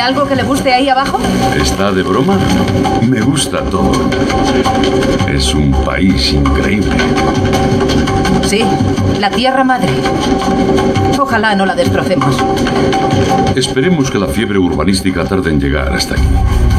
algo que le guste ahí abajo? ¿Está de broma? Me gusta todo. Es un país increíble. Sí, la Tierra Madre. Ojalá no la destrocemos. Esperemos que la fiebre urbanística tarde en llegar hasta aquí.